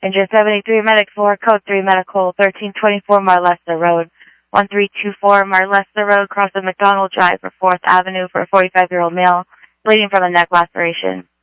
Engine 73 Medic 4, Code 3 Medical, 1324 Marlesta Road, 1324 Marlesta Road, crossing McDonald Drive for 4th Avenue for a 45-year-old male, bleeding from a neck laceration.